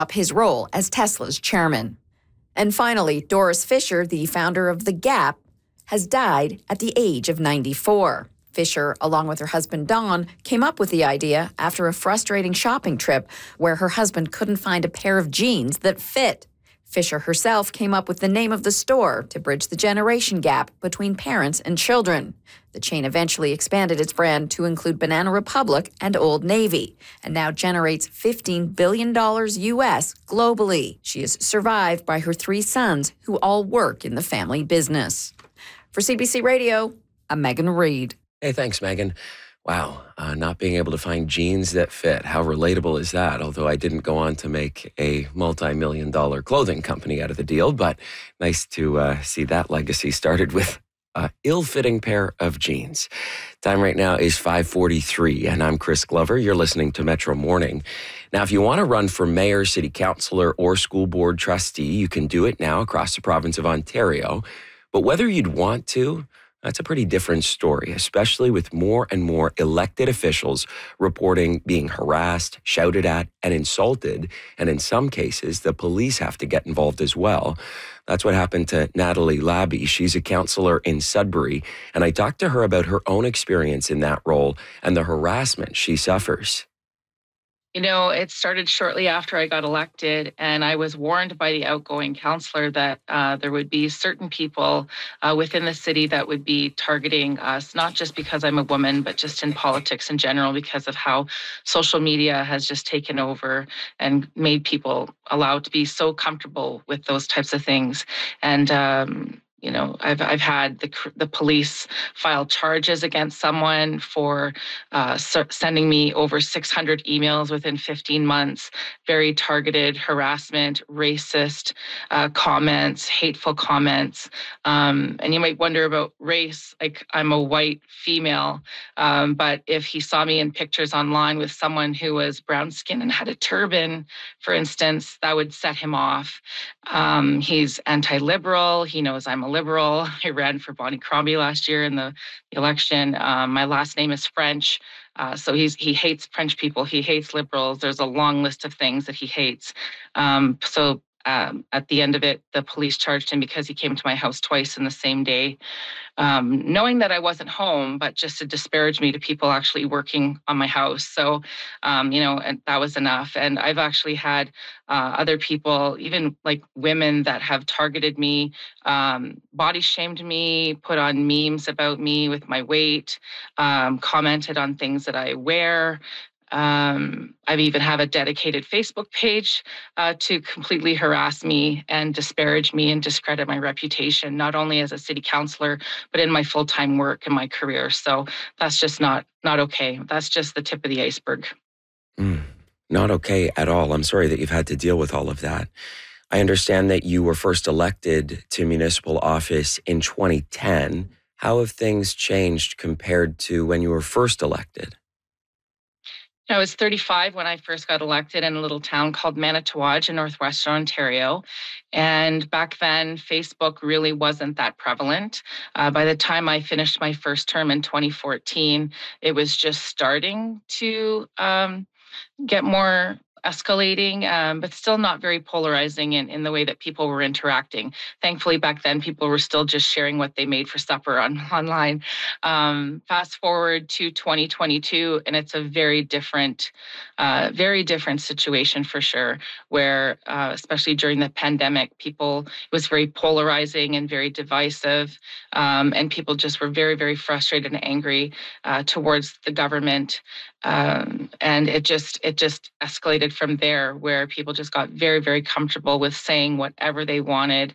up his role as Tesla's chairman. And finally, Doris Fisher, the founder of The Gap, has died at the age of 94. Fisher, along with her husband Don, came up with the idea after a frustrating shopping trip where her husband couldn't find a pair of jeans that fit. Fisher herself came up with the name of the store to bridge the generation gap between parents and children. The chain eventually expanded its brand to include Banana Republic and Old Navy, and now generates $15 billion US globally. She is survived by her 3 sons, who all work in the family business. For CBC Radio, I'm Megan Reid. Hey, thanks, Megan. Wow, not being able to find jeans that fit. How relatable is that? Although I didn't go on to make a multi-million-dollar clothing company out of the deal, but nice to see that legacy started with an ill-fitting pair of jeans. Time right now is 5:43, and I'm Chris Glover. You're listening to Metro Morning. Now, if you want to run for mayor, city councillor, or school board trustee, you can do it now across the province of Ontario. But whether you'd want to, that's a pretty different story, especially with more and more elected officials reporting being harassed, shouted at, and insulted. And in some cases, the police have to get involved as well. That's what happened to Natalie Labby. She's a councillor in Sudbury, and I talked to her about her own experience in that role and the harassment she suffers. You know, it started shortly after I got elected, and I was warned by the outgoing councillor that there would be certain people within the city that would be targeting us, not just because I'm a woman, but just in politics in general, because of how social media has just taken over and made people allowed to be so comfortable with those types of things. And you know, I've had the police file charges against someone for sending me over 600 emails within 15 months, very targeted harassment, racist comments, hateful comments. And you might wonder about race, like I'm a white female, but if he saw me in pictures online with someone who was brown skinned and had a turban, for instance, that would set him off. He's anti-liberal. He knows I'm a liberal. I ran for Bonnie Crombie last year in the election. My last name is French. So he hates French people. He hates liberals. There's a long list of things that he hates. At the end of it, the police charged him because he came to my house twice in the same day, knowing that I wasn't home, but just to disparage me to people actually working on my house. So, and that was enough. And I've actually had other people, even like women that have targeted me, body shamed me, put on memes about me with my weight, commented on things that I wear. I've even have a dedicated Facebook page to completely harass me and disparage me and discredit my reputation, not only as a city councillor, but in my full-time work and my career. So that's just not okay. That's just the tip of the iceberg. Not okay at all. I'm sorry that you've had to deal with all of that. I understand that you were first elected to municipal office in 2010. How have things changed compared to when you were first elected? I was 35 when I first got elected in a little town called Manitowaj in northwestern Ontario. And back then, Facebook really wasn't that prevalent. By the time I finished my first term in 2014, it was just starting to get more escalating, but still not very polarizing in the way that people were interacting. Thankfully, back then, people were still just sharing what they made for supper online. Fast forward to 2022, and it's a very different situation for sure, where especially during the pandemic, it was very polarizing and very divisive, and people just were very, very frustrated and angry towards the government. And it just escalated from there, where people just got very, very comfortable with saying whatever they wanted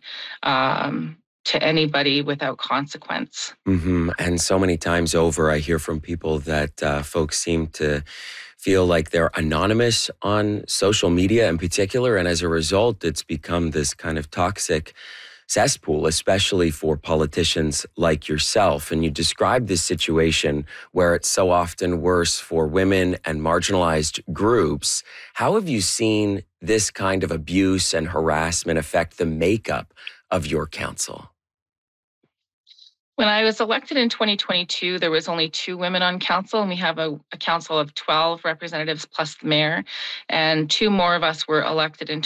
to anybody without consequence. Mm-hmm. And so many times over, I hear from people that folks seem to feel like they're anonymous on social media in particular. And as a result, it's become this kind of toxic cesspool, especially for politicians like yourself. And you describe this situation where it's so often worse for women and marginalized groups. How have you seen this kind of abuse and harassment affect the makeup of your council? When I was elected in 2022, there was only 2 women on council, and we have a council of 12 representatives plus the mayor, and 2 more of us were elected in